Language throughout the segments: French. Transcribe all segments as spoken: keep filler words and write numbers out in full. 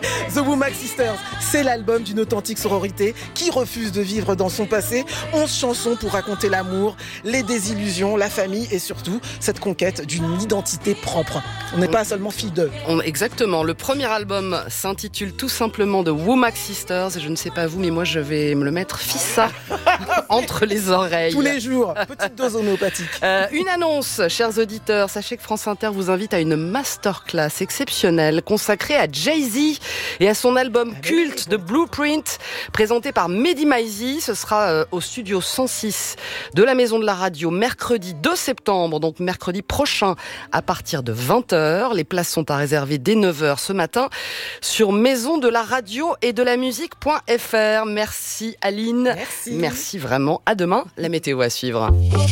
The Womack Sisters, c'est l'album d'une authentique sororité qui refuse de vivre dans son passé. Onze chansons pour raconter l'amour, les désillusions, la famille et surtout cette conquête d'une identité propre. On n'est pas seulement fille d'eux. On, exactement. Le premier album s'intitule tout simplement The Womack Sisters. Et je ne sais pas vous, mais moi je vais me le mettre fissa entre les oreilles. Tous les jours. Petite dose homéopathique. Euh, une annonce, chers auditeurs. Sachez que France Inter vous invite à une masterclass exceptionnelle consacrée à Jay-Z et à son album culte The Blueprint, présenté par Mehdi Maizi. Ce sera euh, au studio cent six de la Maison de la Radio, mercredi deux septembre, donc mercredi prochain, à partir de vingt heures. Les places sont à réserver dès neuf heures ce matin sur maison de la radio et de la musique.fr. Merci Aline. Merci. Merci vraiment. À demain. La météo à suivre.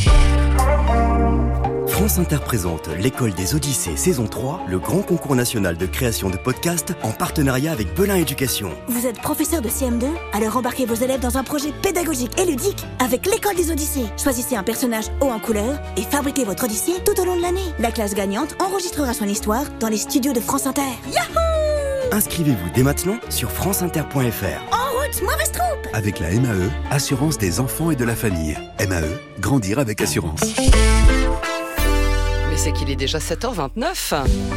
France Inter présente l'École des Odyssées saison trois, le grand concours national de création de podcasts en partenariat avec Belin Éducation. Vous êtes professeur de C M deux? Alors embarquez vos élèves dans un projet pédagogique et ludique avec l'École des Odyssées. Choisissez un personnage haut en couleur et fabriquez votre Odyssée tout au long de l'année. La classe gagnante enregistrera son histoire dans les studios de France Inter. Yahoo! Inscrivez-vous dès maintenant sur franceinter point f r. En route, mauvaise troupe! Avec la M A E, Assurance des enfants et de la famille. M A E, grandir avec assurance. Mais c'est qu'il est déjà sept heures vingt-neuf.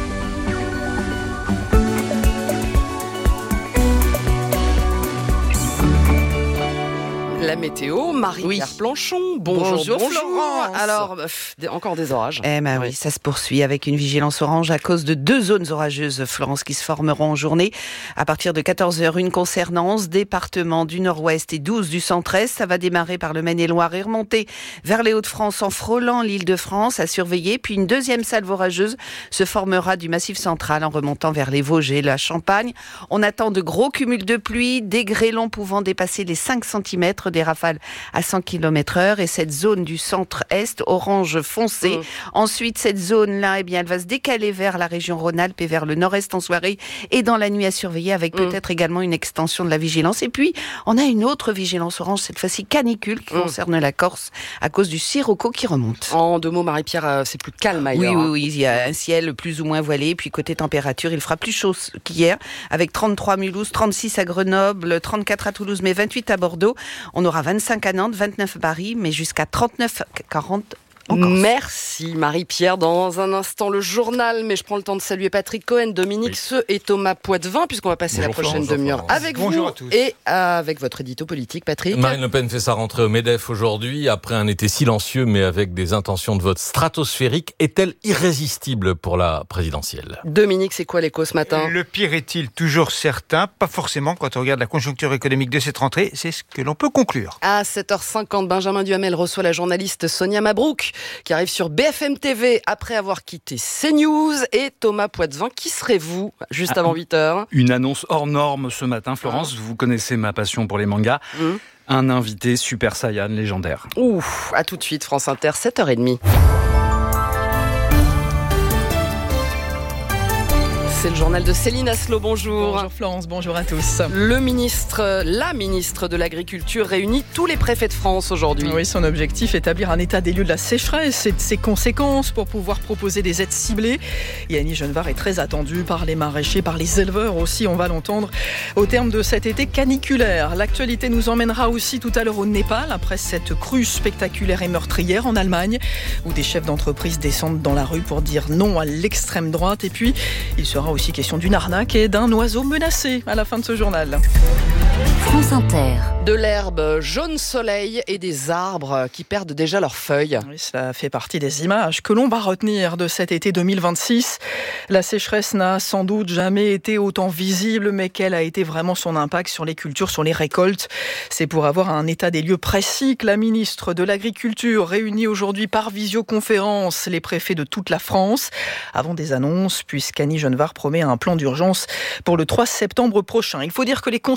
La météo, Marie-Pierre Oui. Planchon. Bonjour, Bonjour, bonjour. Florence. Alors, pff, encore des orages. Eh ben oui, ça se poursuit avec une vigilance orange à cause de deux zones orageuses, Florence, qui se formeront en journée. À partir de quatorze heures, une concernant onze départements du nord-ouest et douze du centre-est. Ça va démarrer par le Maine-et-Loire et remonter vers les Hauts-de-France en frôlant l'Île-de-France à surveiller. Puis une deuxième salve orageuse se formera du Massif central en remontant vers les Vosges et la Champagne. On attend de gros cumuls de pluie, des grêlons pouvant dépasser les cinq centimètres, des rafales à cent kilomètres heure et cette zone du centre-est orange foncé. Mmh. Ensuite, cette zone-là, eh bien, elle va se décaler vers la région Rhône-Alpes et vers le nord-est en soirée et dans la nuit à surveiller avec mmh. peut-être également une extension de la vigilance. Et puis, on a une autre vigilance orange, cette fois-ci canicule, qui mmh. concerne la Corse à cause du sirocco qui remonte. En deux mots, Marie-Pierre, c'est plus calme ailleurs. Oui, oui, oui, il y a un ciel plus ou moins voilé. Puis côté température, il fera plus chaud qu'hier avec trente-trois à Mulhouse, trente-six à Grenoble, trente-quatre à Toulouse, mais vingt-huit à Bordeaux. On aura vingt-cinq à Nantes, vingt-neuf à Paris, mais jusqu'à trente-neuf à quarante en Corse. Merci Marie-Pierre. Dans un instant, le journal, mais je prends le temps de saluer Patrick Cohen, Dominique oui. Seux et Thomas Poitvin, puisqu'on va passer bonjour la prochaine Florence, demi-heure avec bonjour vous à tous. Et avec votre édito politique, Patrick. Marine Le Pen fait sa rentrée au MEDEF aujourd'hui, après un été silencieux, mais avec des intentions de vote stratosphériques. Est-elle irrésistible pour la présidentielle? Dominique, c'est quoi l'écho ce matin? Le pire est-il toujours certain? Pas forcément, quand on regarde la conjoncture économique de cette rentrée, c'est ce que l'on peut conclure. À sept heures cinquante, Benjamin Duhamel reçoit la journaliste Sonia Mabrouk, qui arrive sur B F M T V après avoir quitté CNews, et Thomas Poitvin. Qui serez-vous juste ah, avant huit heures? Une annonce hors norme ce matin, Florence. Ah. Vous connaissez ma passion pour les mangas. Mmh. Un invité Super Saiyan légendaire. Ouf, à tout de suite, France Inter, sept heures trente. C'est le journal de Céline Aslo, bonjour. Bonjour Florence, bonjour à tous. Le ministre, la ministre de l'Agriculture réunit tous les préfets de France aujourd'hui. Oui, son objectif, établir un état des lieux de la sécheresse et de ses conséquences pour pouvoir proposer des aides ciblées. Yannick Genevard est très attendu par les maraîchers, par les éleveurs aussi, on va l'entendre, au terme de cet été caniculaire. L'actualité nous emmènera aussi tout à l'heure au Népal, après cette crue spectaculaire et meurtrière en Allemagne, où des chefs d'entreprise descendent dans la rue pour dire non à l'extrême droite. Et puis, il sera aussi question d'une arnaque et d'un oiseau menacé à la fin de ce journal. France Inter. De l'herbe jaune soleil et des arbres qui perdent déjà leurs feuilles. Oui, cela fait partie des images que l'on va retenir de cet été deux mille vingt-six. La sécheresse n'a sans doute jamais été autant visible, mais quel a été vraiment son impact sur les cultures, sur les récoltes? C'est pour avoir un état des lieux précis que la ministre de l'Agriculture réunit aujourd'hui par visioconférence les préfets de toute la France, avant des annonces, puisqu'Annie Genevard promet un plan d'urgence pour le trois septembre prochain. Il faut dire que les conséquences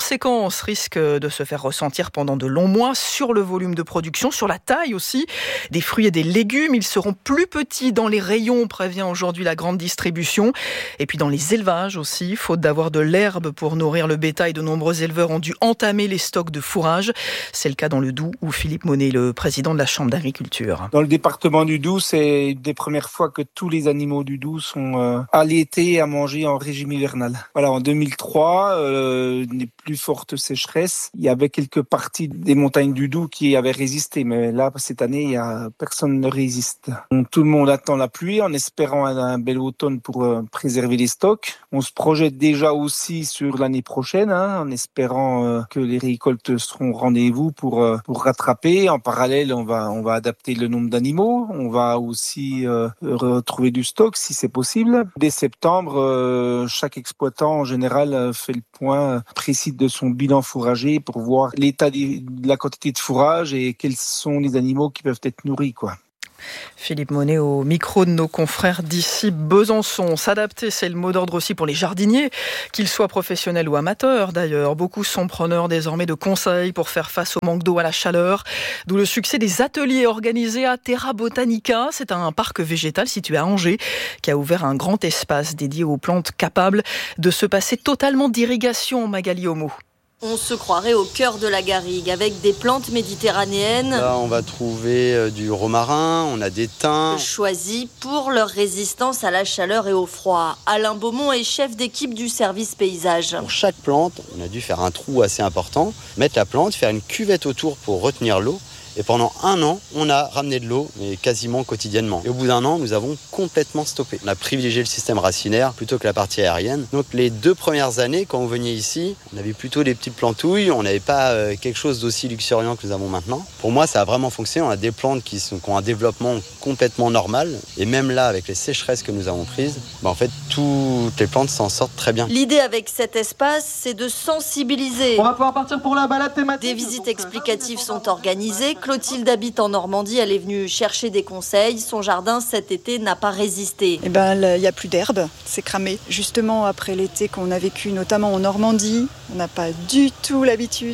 conséquences risquent de se faire ressentir pendant de longs mois sur le volume de production, sur la taille aussi des fruits et des légumes. Ils seront plus petits dans les rayons, prévient aujourd'hui la grande distribution. Et puis dans les élevages aussi, faute d'avoir de l'herbe pour nourrir le bétail, de nombreux éleveurs ont dû entamer les stocks de fourrage. C'est le cas dans le Doubs où Philippe Monet, le président de la Chambre d'agriculture. Dans le département du Doubs, c'est une des premières fois que tous les animaux du Doubs sont euh, allaités à manger en régime hivernal. Voilà, en deux mille trois, euh, les plus fortes sécheresses, il y avait quelques parties des montagnes du Doubs qui avaient résisté, mais là, cette année, il y a, personne ne résiste. Donc, tout le monde attend la pluie en espérant un, un bel automne pour euh, préserver les stocks. On se projette déjà aussi sur l'année prochaine, hein, en espérant euh, que les récoltes seront au rendez-vous pour, euh, pour rattraper. En parallèle, on va, on va adapter le nombre d'animaux. On va aussi euh, retrouver du stock si c'est possible. Dès septembre, euh, chaque exploitant en général fait le point précis de son bilan fourrager pour voir l'état de la quantité de fourrage et quels sont les animaux qui peuvent être nourris, quoi. Philippe Monet au micro de nos confrères d'ici Besançon. S'adapter, c'est le mot d'ordre aussi pour les jardiniers, qu'ils soient professionnels ou amateurs d'ailleurs. Beaucoup sont preneurs désormais de conseils pour faire face au manque d'eau, à la chaleur. D'où le succès des ateliers organisés à Terra Botanica. C'est un parc végétal situé à Angers qui a ouvert un grand espace dédié aux plantes capables de se passer totalement d'irrigation. Magali Homo. On se croirait au cœur de la garrigue avec des plantes méditerranéennes. Là, on va trouver du romarin, on a des thym. Choisis pour leur résistance à la chaleur et au froid. Alain Beaumont est chef d'équipe du service paysage. Pour chaque plante, on a dû faire un trou assez important, mettre la plante, faire une cuvette autour pour retenir l'eau. Et pendant un an, on a ramené de l'eau, mais quasiment quotidiennement. Et au bout d'un an, nous avons complètement stoppé. On a privilégié le système racinaire plutôt que la partie aérienne. Donc les deux premières années, quand on venait ici, on avait plutôt des petites plantouilles. On n'avait pas euh, quelque chose d'aussi luxuriant que nous avons maintenant. Pour moi, ça a vraiment fonctionné. On a des plantes qui, sont, qui ont un développement complètement normal. Et même là, avec les sécheresses que nous avons prises, bah en fait, toutes les plantes s'en sortent très bien. L'idée avec cet espace, c'est de sensibiliser. On va pouvoir partir pour la balade thématique. Des visites explicatives sont organisées. Clotilde habite en Normandie, elle est venue chercher des conseils. Son jardin cet été n'a pas résisté. Eh ben, il n'y a plus d'herbe, c'est cramé. Justement, après l'été qu'on a vécu, notamment en Normandie, on n'a pas du tout l'habitude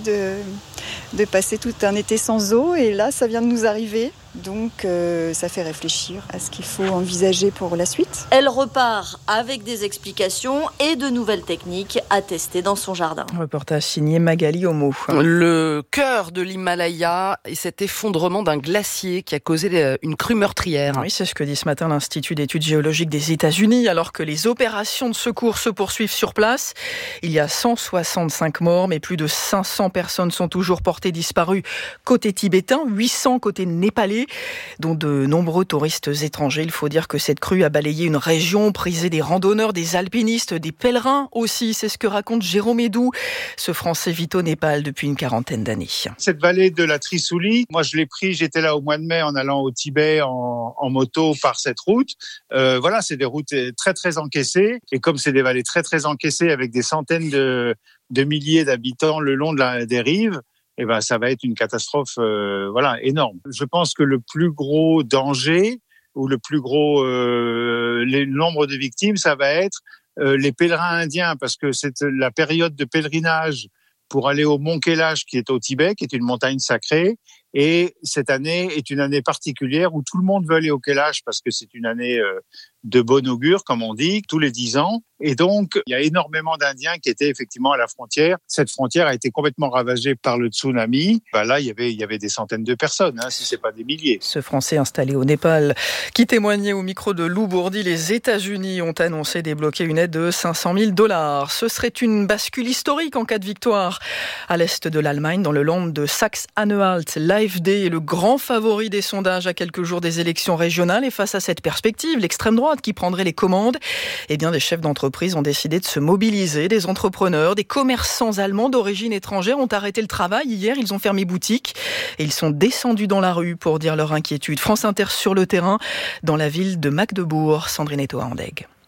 de passer tout un été sans eau. Et là, ça vient de nous arriver. Donc, euh, ça fait réfléchir à ce qu'il faut envisager pour la suite. Elle repart avec des explications et de nouvelles techniques à tester dans son jardin. Reportage signé Magali Homo. Le cœur de l'Himalaya et cet effondrement d'un glacier qui a causé une crue meurtrière. Oui, c'est ce que dit ce matin l'Institut d'études géologiques des États-Unis, alors que les opérations de secours se poursuivent sur place. Il y a cent soixante-cinq morts, mais plus de cinq cents personnes sont toujours portées disparues côté tibétain, huit cents côté népalais, dont de nombreux touristes étrangers. Il faut dire que cette crue a balayé une région, prisé des randonneurs, des alpinistes, des pèlerins aussi. C'est ce que raconte Jérôme Hédou. Ce Français vit au Népal depuis une quarantaine d'années. Cette vallée de la Trisouli, moi je l'ai pris, j'étais là au mois de mai en allant au Tibet en, en moto par cette route. Euh, voilà, c'est des routes très très encaissées. Et comme c'est des vallées très très encaissées avec des centaines de, de milliers d'habitants le long de la, des rives, eh ben, ça va être une catastrophe euh, voilà, énorme. Je pense que le plus gros danger ou le plus gros euh, les, nombre de victimes, ça va être euh, les pèlerins indiens, parce que c'est la période de pèlerinage pour aller au Mont Kailash, qui est au Tibet, qui est une montagne sacrée. Et cette année est une année particulière où tout le monde veut aller au Kailash parce que c'est une année euh, de bon augure, comme on dit, tous les dix ans. Et donc, il y a énormément d'Indiens qui étaient effectivement à la frontière. Cette frontière a été complètement ravagée par le tsunami. Ben là, il y avait, il y avait des centaines de personnes, hein, si c'est pas des milliers. Ce Français installé au Népal, qui témoignait au micro de Lou Bourdi, les États-Unis ont annoncé débloquer une aide de cinq cent mille dollars. Ce serait une bascule historique en cas de victoire. À l'est de l'Allemagne, dans le land de Saxe-Anhalt, l'A F D est le grand favori des sondages à quelques jours des élections régionales. Et face à cette perspective, l'extrême droite qui prendrait les commandes, eh bien, des chefs d'entreprise ont décidé de se mobiliser. Des entrepreneurs, des commerçants allemands d'origine étrangère ont arrêté le travail. Hier, ils ont fermé boutique et ils sont descendus dans la rue pour dire leur inquiétude. France Inter sur le terrain, dans la ville de Magdebourg. Sandrine Etoa-Andeg.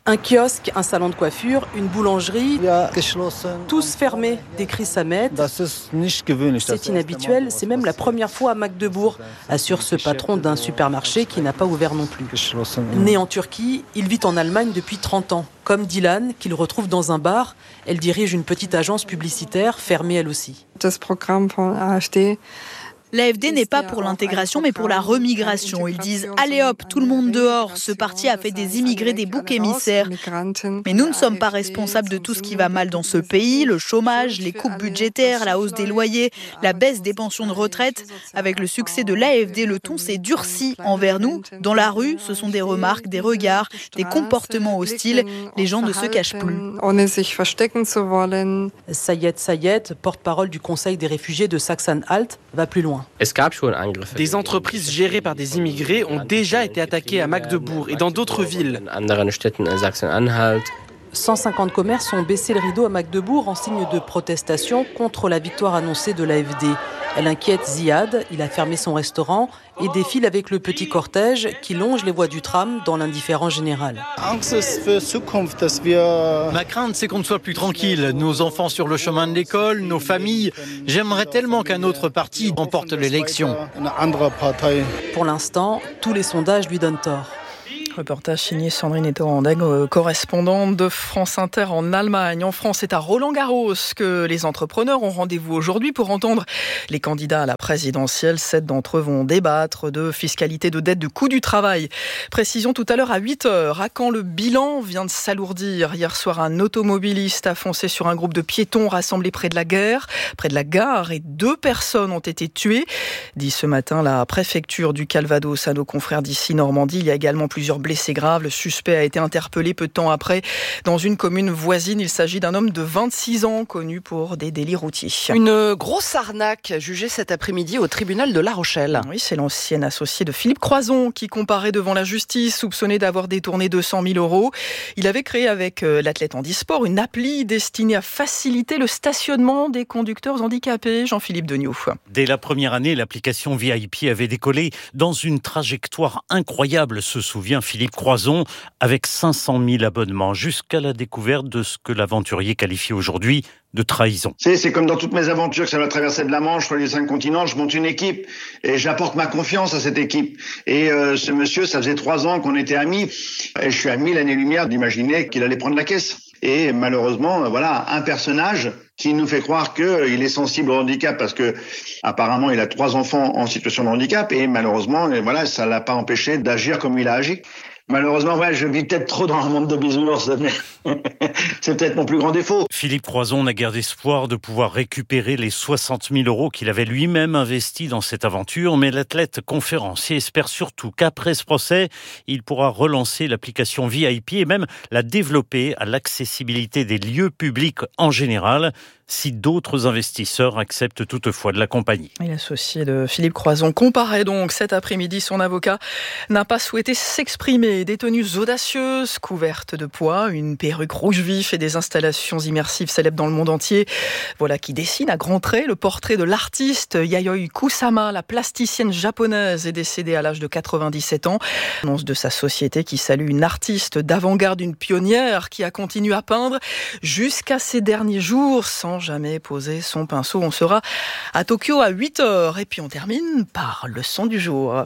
Un kiosque, un salon de coiffure, une boulangerie, tous fermés, décrit Samet. C'est inhabituel, c'est même la première fois à Magdebourg, assure ce patron d'un supermarché qui n'a pas ouvert non plus. Né en Turquie, il vit en Allemagne depuis trente ans. Comme Dylan, qu'il retrouve dans un bar, elle dirige une petite agence publicitaire, fermée elle aussi. L'A F D n'est pas pour l'intégration, mais pour la remigration. Ils disent « Allez hop, tout le monde dehors ». Ce parti a fait des immigrés des boucs émissaires. Mais nous ne sommes pas responsables de tout ce qui va mal dans ce pays, le chômage, les coupes budgétaires, la hausse des loyers, la baisse des pensions de retraite. Avec le succès de l'A F D, le ton s'est durci envers nous. Dans la rue, ce sont des remarques, des regards, des comportements hostiles. Les gens ne se cachent plus. Sayed Sayed, porte-parole du Conseil des réfugiés de Sachsen-Anhalt, va plus loin. Des entreprises gérées par des immigrés ont déjà été attaquées à Magdebourg et dans d'autres villes. cent cinquante commerces ont baissé le rideau à Magdebourg en signe de protestation contre la victoire annoncée de l'A F D. Elle inquiète Ziad, il a fermé son restaurant et défile avec le petit cortège qui longe les voies du tram dans l'indifférence générale. Ma crainte, c'est qu'on ne soit plus tranquille. Nos enfants sur le chemin de l'école, nos familles. J'aimerais tellement qu'un autre parti remporte l'élection. Pour l'instant, tous les sondages lui donnent tort. Reportage signé Sandrine Etorandeg, correspondante de France Inter en Allemagne. En France, c'est à Roland-Garros que les entrepreneurs ont rendez-vous aujourd'hui pour entendre les candidats à la présidentielle. Sept d'entre eux vont débattre de fiscalité, de dette, de coût du travail. Précision tout à l'heure à huit heures. À Caen, le bilan vient de s'alourdir. Hier soir, un automobiliste a foncé sur un groupe de piétons rassemblés près de la gare, près de la gare, et deux personnes ont été tuées. Dit ce matin la préfecture du Calvados à nos confrères d'ici Normandie. Il y a également plusieurs blessé grave. Le suspect a été interpellé peu de temps après dans une commune voisine. Il s'agit d'un homme de vingt-six ans connu pour des délits routiers. Une grosse arnaque jugée cet après-midi au tribunal de La Rochelle. Oui, c'est l'ancien associé de Philippe Croison qui comparaît devant la justice, soupçonné d'avoir détourné deux cent mille euros. Il avait créé avec l'athlète handisport une appli destinée à faciliter le stationnement des conducteurs handicapés. Jean-Philippe Degnaud. Dès la première année, l'application V I P avait décollé dans une trajectoire incroyable, se souvient Philippe Croison, avec cinq cent mille abonnements, jusqu'à la découverte de ce que l'aventurier qualifie aujourd'hui de trahison. C'est, c'est comme dans toutes mes aventures, que ça va traverser de la Manche, sur les cinq continents, je monte une équipe et j'apporte ma confiance à cette équipe. Et euh, ce monsieur, ça faisait trois ans qu'on était amis et je suis à mille années-lumière d'imaginer qu'il allait prendre la caisse. Et malheureusement, voilà, un personnage qui nous fait croire qu'il est sensible au handicap parce que apparemment il a trois enfants en situation de handicap et malheureusement, voilà, ça l'a pas empêché d'agir comme il a agi. Malheureusement, ouais, je vis peut-être trop dans un monde de bisounours, mais c'est peut-être mon plus grand défaut. Philippe Croison n'a guère d'espoir de pouvoir récupérer les soixante mille euros qu'il avait lui-même investis dans cette aventure, mais l'athlète conférencier espère surtout qu'après ce procès, il pourra relancer l'application V I P et même la développer à l'accessibilité des lieux publics en général, si d'autres investisseurs acceptent toutefois de l'accompagner. Et l'associé de Philippe Croison comparaît donc cet après-midi. Son avocat n'a pas souhaité s'exprimer. Des tenues audacieuses, couvertes de pois, une perruque rouge vif et des installations immersives célèbres dans le monde entier. Voilà qui dessine à grands traits le portrait de l'artiste Yayoi Kusama, la plasticienne japonaise, est décédée à l'âge de quatre-vingt-dix-sept ans. Annonce de sa société qui salue une artiste d'avant-garde, une pionnière qui a continué à peindre jusqu'à ses derniers jours sans jamais poser son pinceau. On sera à Tokyo à huit heures et puis on termine par le son du jour.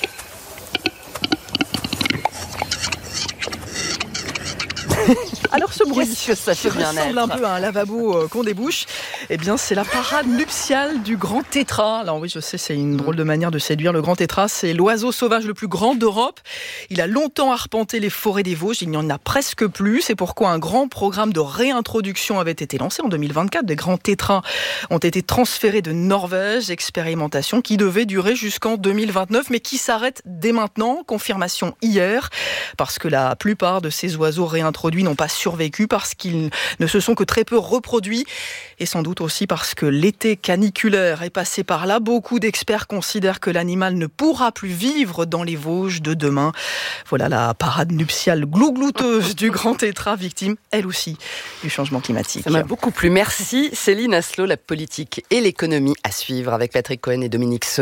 Alors ce bruit, Qu'est-ce que ça fait bien ressemble être un peu à un lavabo euh, qu'on débouche. Eh bien, c'est la parade nuptiale du grand tétra. Alors oui, je sais, c'est une drôle de manière de séduire le grand tétra. C'est l'oiseau sauvage le plus grand d'Europe. Il a longtemps arpenté les forêts des Vosges. Il n'y en a presque plus. C'est pourquoi un grand programme de réintroduction avait été lancé en deux mille vingt-quatre. Des grands tétras ont été transférés de Norvège. Expérimentation qui devait durer jusqu'en deux mille vingt-neuf, mais qui s'arrête dès maintenant. Confirmation hier, parce que la plupart de ces oiseaux réintroduits n'ont pas survécu, parce qu'ils ne se sont que très peu reproduits, et sans doute aussi parce que l'été caniculaire est passé par là. Beaucoup d'experts considèrent que l'animal ne pourra plus vivre dans les Vosges de demain. Voilà la parade nuptiale glouglouteuse du grand tétra, victime, elle aussi, du changement climatique. Ça m'a beaucoup plu. Merci Céline Asselot. La politique et l'économie à suivre avec Patrick Cohen et Dominique Seux.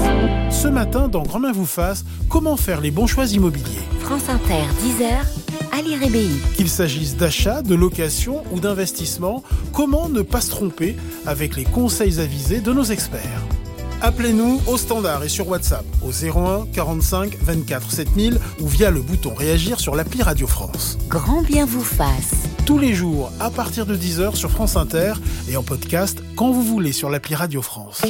Ce matin, dans Grand Main vous fasse, comment faire les bons choix immobiliers. France Inter, dix heures, Ali Rébéi. Qu'il s'agisse d'achat, de location ou d'investissement, comment ne pas se tromper avec les conseils avisés de nos experts? Appelez-nous au standard et sur WhatsApp au zéro un quarante-cinq vingt-quatre sept mille ou via le bouton réagir sur l'appli Radio France. Grand bien vous fasse. Tous les jours à partir de dix heures sur France Inter et en podcast quand vous voulez sur l'appli Radio France.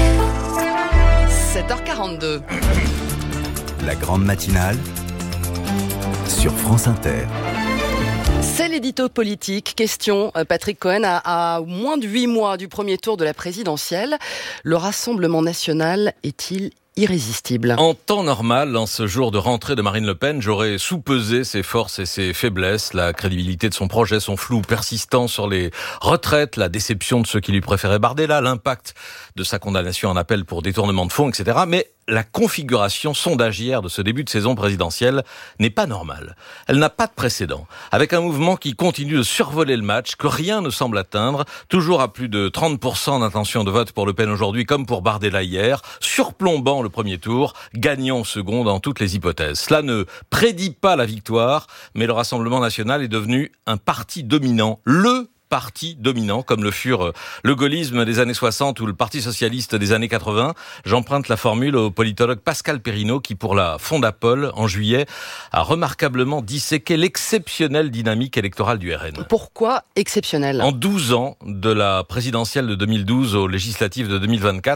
sept heures quarante-deux. La grande matinale sur France Inter. C'est l'édito politique. Question, Patrick Cohen, à, à moins de huit mois du premier tour de la présidentielle, le Rassemblement national est-il irrésistible? En temps normal, en ce jour de rentrée de Marine Le Pen, j'aurais soupesé ses forces et ses faiblesses, la crédibilité de son projet, son flou persistant sur les retraites, la déception de ceux qui lui préféraient Bardella, l'impact de sa condamnation en appel pour détournement de fonds, et cetera. Mais la configuration sondagière de ce début de saison présidentielle n'est pas normale. Elle n'a pas de précédent. Avec un mouvement qui continue de survoler le match, que rien ne semble atteindre, toujours à plus de trente pour cent d'intention de vote pour Le Pen aujourd'hui, comme pour Bardella hier, surplombant le premier tour, gagnant au second dans toutes les hypothèses. Cela ne prédit pas la victoire, mais le Rassemblement national est devenu un parti dominant, le parti dominant, comme le furent le gaullisme des années soixante ou le Parti socialiste des années quatre-vingts. J'emprunte la formule au politologue Pascal Perrineau qui, pour la Fondapol, en juillet, a remarquablement disséqué l'exceptionnelle dynamique électorale du R N. Pourquoi exceptionnelle? En douze ans, de la présidentielle de deux mille douze aux législatives de deux mille vingt-quatre,